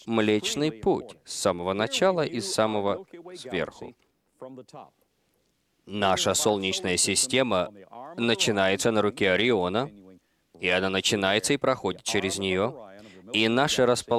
Млечный Путь с самого начала и с самого сверху. Наша Солнечная система начинается на руке Ориона, и она начинается и проходит через нее, и наше расположение